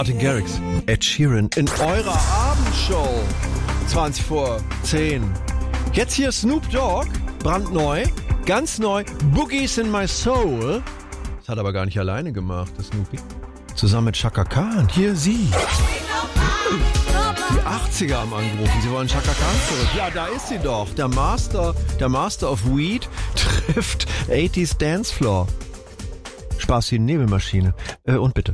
Martin Garrix, Ed Sheeran in eurer Abendshow. 20 vor 10. Jetzt hier Snoop Dogg, brandneu, ganz neu, Boogies in My Soul. Das hat er aber gar nicht alleine gemacht, das Snoopy. Zusammen mit Chaka Khan. Hier sie. Die 80er haben angerufen, sie wollen Chaka Khan zurück. Ja, da ist sie doch. Der Master of Weed trifft 80s Dancefloor. Spaß wie eine Nebelmaschine. Und bitte.